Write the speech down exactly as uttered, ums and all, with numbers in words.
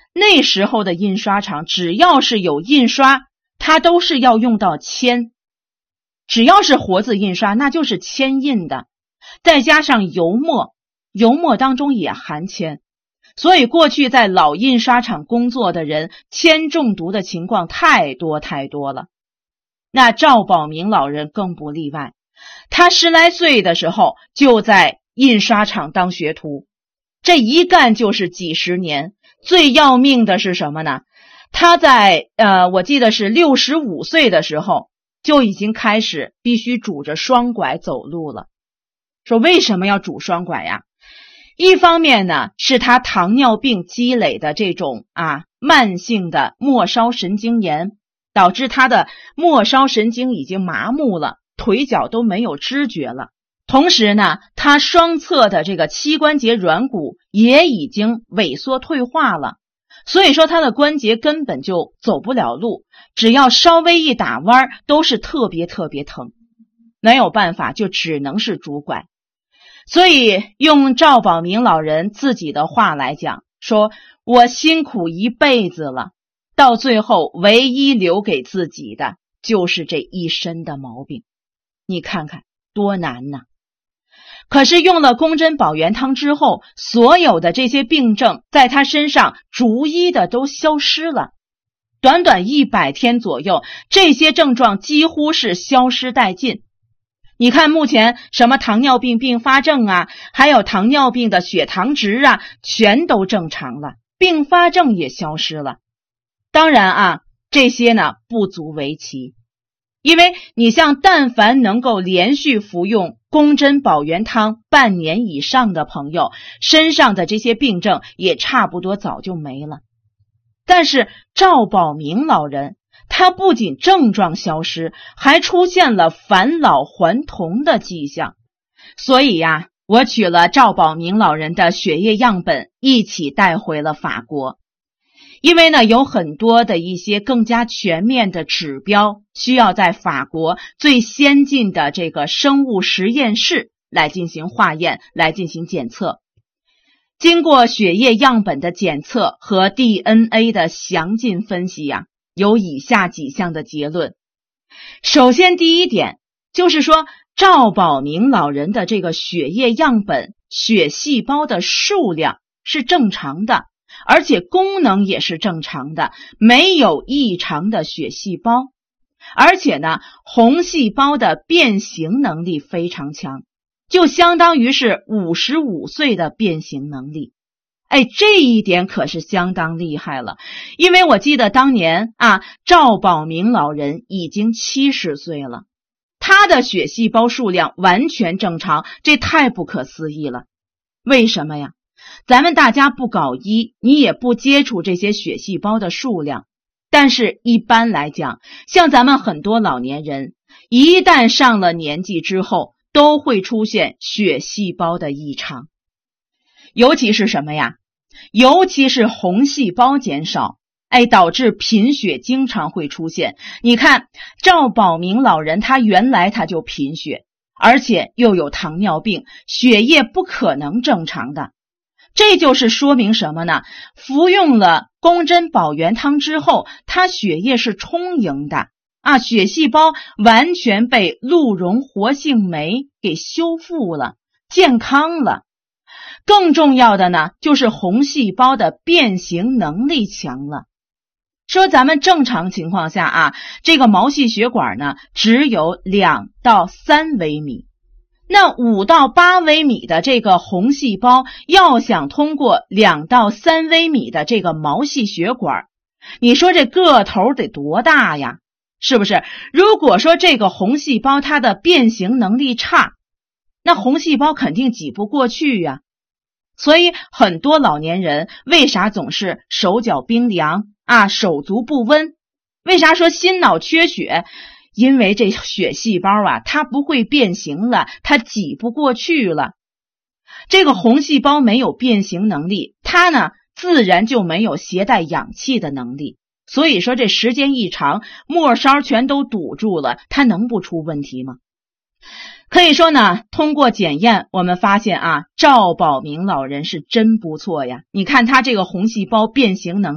那时候的印刷厂只要是有印刷，它都是要用到铅，只要是活字印刷，那就是铅印的，再加上油墨，油墨当中也含铅，所以过去在老印刷厂工作的人，铅中毒的情况太多太多了。那赵保明老人更不例外，他十来岁的时候就在印刷厂当学徒，这一干就是几十年。最要命的是什么呢？他在呃，我记得是六十五岁的时候就已经开始必须拄着双拐走路了。说为什么要拄双拐呀？一方面呢，是他糖尿病积累的这种啊慢性的末梢神经炎，导致他的末梢神经已经麻木了，腿脚都没有知觉了。同时呢，他双侧的这个膝关节软骨也已经萎缩退化了，所以说他的关节根本就走不了路，只要稍微一打弯都是特别特别疼，没有办法，就只能是拄拐。所以用赵保明老人自己的话来讲，说我辛苦一辈子了，到最后唯一留给自己的就是这一身的毛病，你看看多难呐！可是用了公针保元汤之后，所有的这些病症在他身上逐一的都消失了。短短一百天左右，这些症状几乎是消失殆尽。你看目前什么糖尿病并发症啊，还有糖尿病的血糖值啊，全都正常了，并发症也消失了。当然啊，这些呢不足为奇，因为你像但凡能够连续服用公针保元汤半年以上的朋友，身上的这些病症也差不多早就没了。但是赵保明老人，他不仅症状消失，还出现了返老还童的迹象。所以呀，我取了赵保明老人的血液样本一起带回了法国。因为呢，有很多的一些更加全面的指标需要在法国最先进的这个生物实验室来进行化验，来进行检测。经过血液样本的检测和 D N A 的详尽分析呀，有以下几项的结论。首先第一点就是说，赵保明老人的这个血液样本血细胞的数量是正常的，而且功能也是正常的，没有异常的血细胞。而且呢，红细胞的变形能力非常强，就相当于是五十五岁的变形能力。哎，这一点可是相当厉害了。因为我记得当年啊，赵保明老人已经七十岁了，他的血细胞数量完全正常，这太不可思议了。为什么呀？咱们大家不搞医，你也不接触这些血细胞的数量，但是一般来讲，像咱们很多老年人，一旦上了年纪之后，都会出现血细胞的异常。尤其是什么呀？尤其是红细胞减少，哎，导致贫血经常会出现。你看赵保明老人，他原来他就贫血，而且又有糖尿病，血液不可能正常的。这就是说明什么呢？服用了公针保元汤之后，他血液是充盈的啊，血细胞完全被鹿茸活性酶给修复了，健康了。更重要的呢，就是红细胞的变形能力强了。说咱们正常情况下啊，这个毛细血管呢只有两到三微米，那五到八微米的这个红细胞要想通过两到三微米的这个毛细血管，你说这个头得多大呀？是不是？如果说这个红细胞它的变形能力差，那红细胞肯定挤不过去呀。所以很多老年人为啥总是手脚冰凉啊，手足不温？为啥说心脑缺血？因为这血细胞啊，它不会变形了，它挤不过去了。这个红细胞没有变形能力，它呢自然就没有携带氧气的能力。所以说这时间一长，末梢全都堵住了，它能不出问题吗？可以说呢，通过检验我们发现啊，赵保明老人是真不错呀。你看他这个红细胞变形能力